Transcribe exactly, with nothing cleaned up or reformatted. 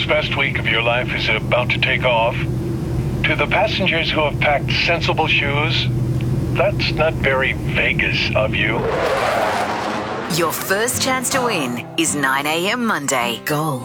best week of your life is about to take off. To the passengers who have packed sensible shoes, that's not very Vegas of you. Your first chance to win is nine a.m. Monday. Gold.